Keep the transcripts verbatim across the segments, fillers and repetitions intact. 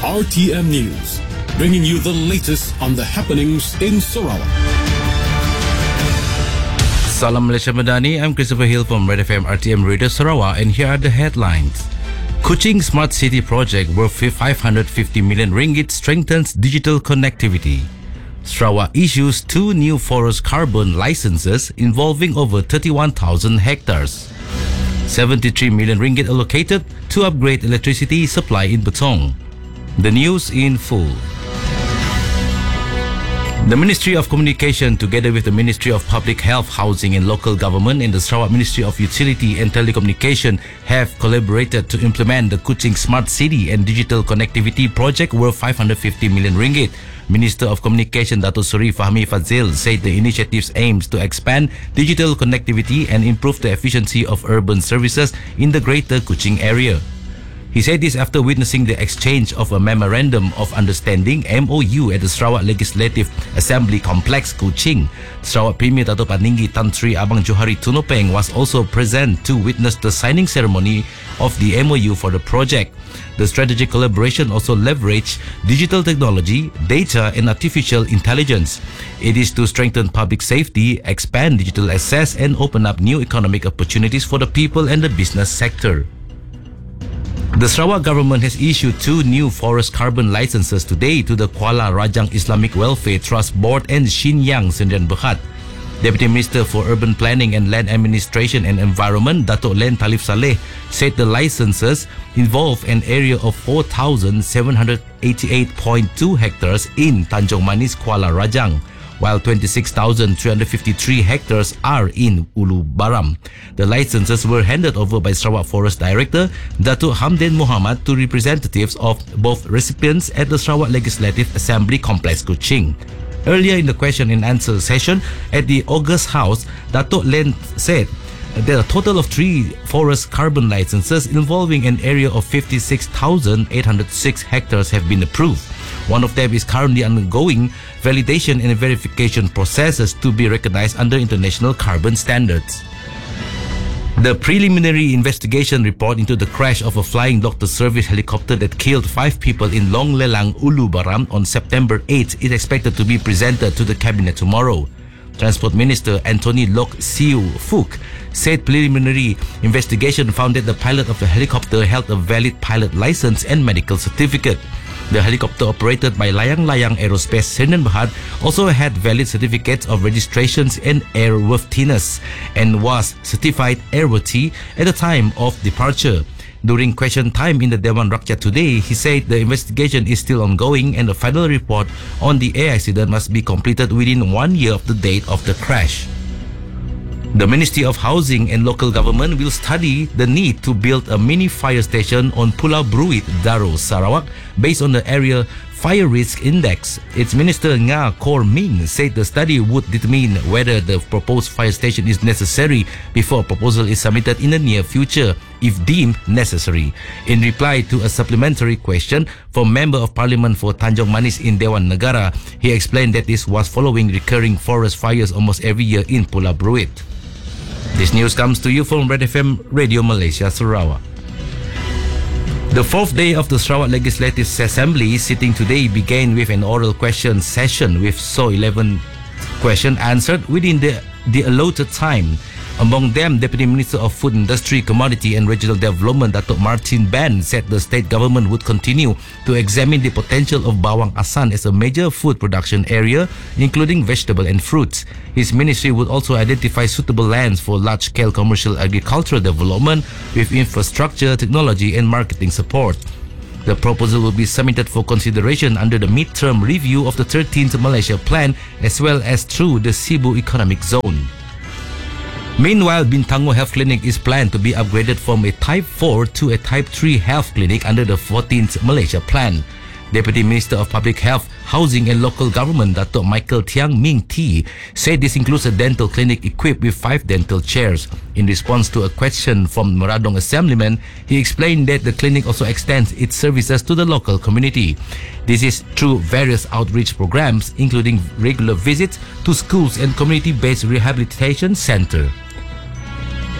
R T M News, bringing you the latest on the happenings in Sarawak. Salam Malaysia Madani, I'm Christopher Hill from Red F M R T M Radio Sarawak, and here are the headlines. Kuching Smart City Project worth five hundred fifty million ringgit strengthens digital connectivity. Sarawak issues two new forest carbon licenses involving over thirty-one thousand hectares. seventy-three million ringgit allocated to upgrade electricity supply in Betong. The news in full. The Ministry of Communication, together with the Ministry of Public Health, Housing and Local Government and the Sarawak Ministry of Utility and Telecommunication, have collaborated to implement the Kuching Smart City and Digital Connectivity Project worth five hundred fifty million ringgit. Minister of Communication Dato Seri Fahmi Fadzil said the initiative aims to expand digital connectivity and improve the efficiency of urban services in the Greater Kuching area. He said this after witnessing the exchange of a Memorandum of Understanding M O U at the Sarawak Legislative Assembly Complex, Kuching. Sarawak Premier Dato Paninggi Tan Sri Abang Johari Tunopeng was also present to witness the signing ceremony of the M O U for the project. The strategic collaboration also leveraged digital technology, data and artificial intelligence. It is to strengthen public safety, expand digital access and open up new economic opportunities for the people and the business sector. The Sarawak government has issued two new forest carbon licenses today to the Kuala Rajang Islamic Welfare Trust Board and Shinyang Sdn Bhd. Deputy Minister for Urban Planning and Land Administration and Environment, Dato' Len Talif Saleh, said the licenses involve an area of four thousand seven hundred eighty-eight point two hectares in Tanjung Manis, Kuala Rajang, while twenty-six thousand three hundred fifty-three hectares are in Ulu Baram. The licenses were handed over by Sarawak Forest Director Dato' Hamden Muhammad to representatives of both recipients at the Sarawak Legislative Assembly Complex, Kuching. Earlier in the question and answer session at the August House, Dato' Len said there are a total of three forest carbon licenses involving an area of fifty-six thousand eight hundred six hectares have been approved. One of them is currently undergoing validation and verification processes to be recognized under international carbon standards. The preliminary investigation report into the crash of a flying doctor service helicopter that killed five people in Long Lelang, Ulu Baram on September eighth is expected to be presented to the Cabinet tomorrow. Transport Minister Anthony Lok Siu Fook said preliminary investigation found that the pilot of the helicopter held a valid pilot license and medical certificate. The helicopter operated by Layang Layang Aerospace Sdn Bhd also had valid certificates of registrations and airworthiness and was certified airworthy at the time of departure. During question time in the Dewan Rakyat today, he said the investigation is still ongoing and the final report on the air accident must be completed within one year of the date of the crash. The Ministry of Housing and Local Government will study the need to build a mini fire station on Pulau Bruit, Daro, Sarawak, based on the area Fire Risk Index. Its Minister Nga Kor Ming said the study would determine whether the proposed fire station is necessary before a proposal is submitted in the near future, if deemed necessary. In reply to a supplementary question from Member of Parliament for Tanjung Manis in Dewan Negara, he explained that this was following recurring forest fires almost every year in Pulau Bruit. This news comes to you from Red F M Radio Malaysia, Sarawak. The fourth day of the Sarawak Legislative Assembly sitting today began with an oral question session with so eleven questions answered within the, the allotted time. Among them, Deputy Minister of Food Industry, Commodity and Regional Development, Dato' Martin Ban, said the state government would continue to examine the potential of Bawang Asan as a major food production area, including vegetable and fruits. His ministry would also identify suitable lands for large-scale commercial agricultural development with infrastructure, technology and marketing support. The proposal will be submitted for consideration under the mid-term review of the thirteenth Malaysia Plan as well as through the Sibu Economic Zone. Meanwhile, Bintango Health Clinic is planned to be upgraded from a Type four to a Type three health clinic under the fourteenth Malaysia Plan. Deputy Minister of Public Health, Housing and Local Government, Dato' Michael Tiang Ming T, said this includes a dental clinic equipped with five dental chairs. In response to a question from Meradong Assemblyman, he explained that the clinic also extends its services to the local community. This is through various outreach programs, including regular visits to schools and community-based rehabilitation center.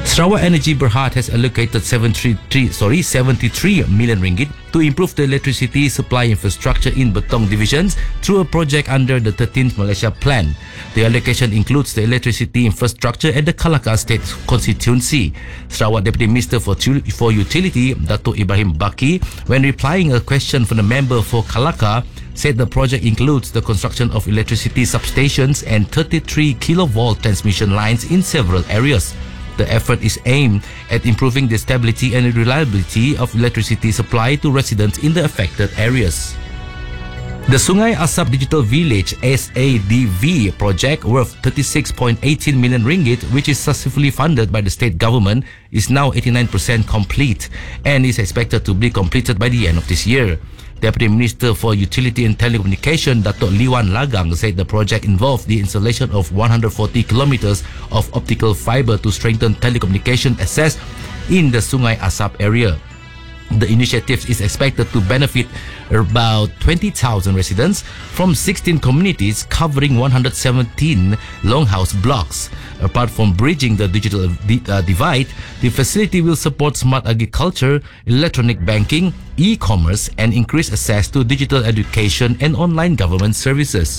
Sarawak Energy Berhad has allocated seventy-three, sorry, seventy-three million ringgit to improve the electricity supply infrastructure in Betong divisions through a project under the thirteenth Malaysia Plan. The allocation includes the electricity infrastructure at the Kelakar State Constituency. Sarawak Deputy Minister for, for Utility, Dato' Ibrahim Baki, when replying a question from the member for Kelakar, said the project includes the construction of electricity substations and thirty-three kilovolt transmission lines in several areas. The effort is aimed at improving the stability and reliability of electricity supply to residents in the affected areas. The Sungai Asap Digital Village S A D V project worth thirty-six point one eight million ringgit, which is successfully funded by the state government, is now eighty-nine percent complete and is expected to be completed by the end of this year. Deputy Minister for Utility and Telecommunication, Dato' Liwan Lagang, said the project involved the installation of one hundred forty kilometers of optical fiber to strengthen telecommunication access in the Sungai Asap area. The initiative is expected to benefit about twenty thousand residents from sixteen communities covering one hundred seventeen longhouse blocks. Apart from bridging the digital uh, divide, the facility will support smart agriculture, electronic banking, e-commerce, and increase access to digital education and online government services.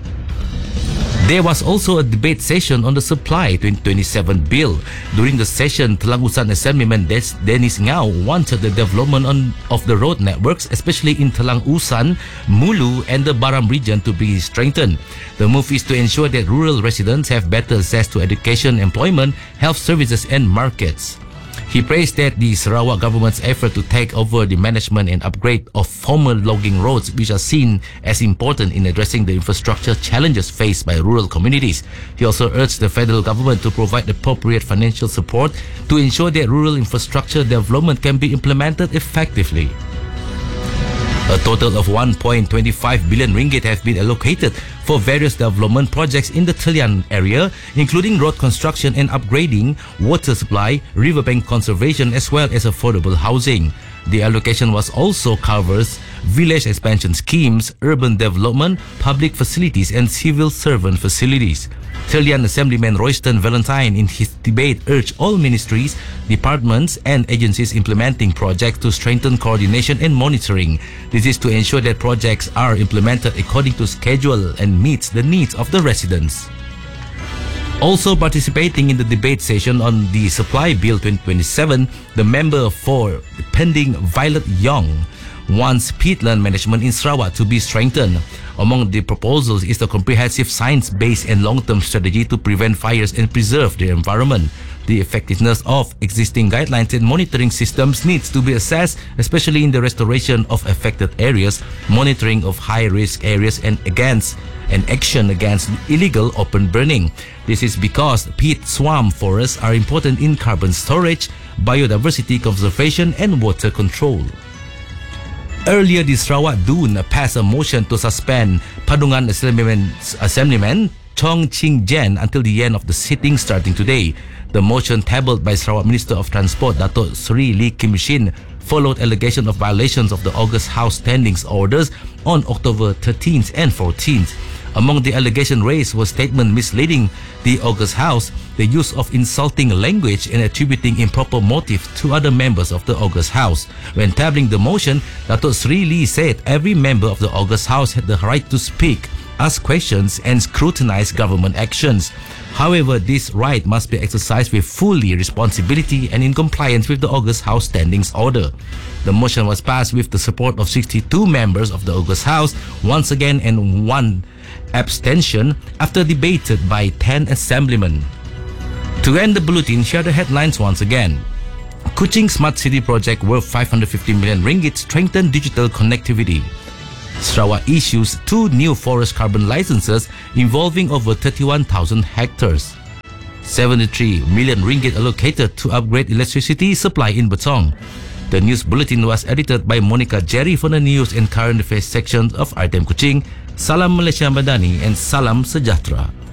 There was also a debate session on the Supply twenty twenty-seven bill. During the session, Telang Usan Assemblyman Dennis Ngau wanted the development on, of the road networks, especially in Telang Usan, Mulu, and the Baram region, to be strengthened. The move is to ensure that rural residents have better access to education, employment, health services, and markets. He praised that the Sarawak government's effort to take over the management and upgrade of former logging roads, which are seen as important in addressing the infrastructure challenges faced by rural communities. He also urged the federal government to provide appropriate financial support to ensure that rural infrastructure development can be implemented effectively. A total of one point two five billion ringgit have been allocated for various development projects in the Talian area, including road construction and upgrading, water supply, riverbank conservation, as well as affordable housing. The allocation was also covers village expansion schemes, urban development, public facilities, and civil servant facilities. Talian Assemblyman Royston Valentine in his debate urged all ministries, departments, and agencies implementing projects to strengthen coordination and monitoring. This is to ensure that projects are implemented according to schedule and meets the needs of the residents. Also participating in the debate session on the Supply Bill twenty twenty-seven, the member for pending Violet Young wants peatland management in Sarawak to be strengthened. Among the proposals is the comprehensive science-based and long-term strategy to prevent fires and preserve the environment. The effectiveness of existing guidelines and monitoring systems needs to be assessed, especially in the restoration of affected areas, monitoring of high-risk areas, and against and action against illegal open burning. This is because peat swamp forests are important in carbon storage, biodiversity conservation, and water control. Earlier, the Sarawak Dun passed a motion to suspend Padungan Assemblyman, Assemblyman Chong Ching Jen until the end of the sitting starting today. The motion tabled by Sarawak Minister of Transport Dato' Sri Lee Kim Shin followed allegation of violations of the August House Standings Orders on October thirteenth and fourteenth. Among the allegations raised was statement misleading the August House, the use of insulting language, and attributing improper motive to other members of the August House. When tabling the motion, Dato' Sri Lee said every member of the August House had the right to speak, ask questions, and scrutinize government actions. However, this right must be exercised with full responsibility and in compliance with the August House Standings Order. The motion was passed with the support of sixty-two members of the August House, once again, and one abstention after debated by ten assemblymen. To end the bulletin, share the headlines once again. Kuching Smart City Project worth five hundred fifty million ringgit strengthen digital connectivity. Sarawak issues two new forest carbon licenses involving over thirty-one thousand hectares. seventy-three million ringgit allocated to upgrade electricity supply in Betong. The news bulletin was edited by Monica Jerry for the news and current affairs sections of R T M Kuching. Salam Malaysia Madani and Salam Sejahtera.